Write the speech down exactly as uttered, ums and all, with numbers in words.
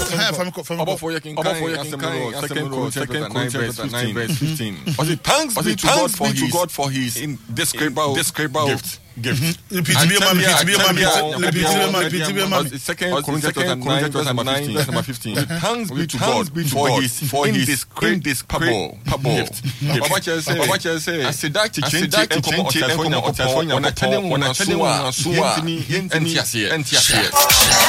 About for your king, about for your king, second Corinthians nine verse fifteen. Was it thanks be to God for his God for his indescribable gift. Gift. Repeat Second Corinthians nine verse number fifteen. Thanks be to God for his for his indescribable gift. Baba say, Baba say, I said that to change and come on California, California, when I tell them when I tell them when I saw, enti enti enti